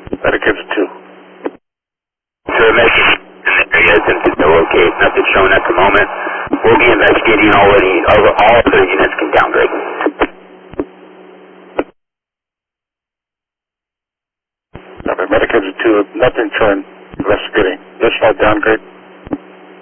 Medicals 2. Sir, message attempted to locate. Nothing shown at the moment. We'll be investigating all other units can downgrade. Medicals 2, nothing showing. Investigating. Additional downgrade.